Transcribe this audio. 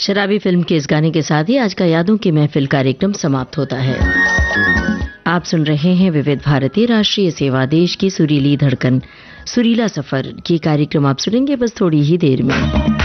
शराबी फिल्म के इस गाने के साथ ही आज का यादों की महफिल कार्यक्रम समाप्त होता है। आप सुन रहे हैं विविध भारती राष्ट्रीय सेवा, देश की सुरीली धड़कन, सुरीला सफर। ये कार्यक्रम आप सुनेंगे बस थोड़ी ही देर में।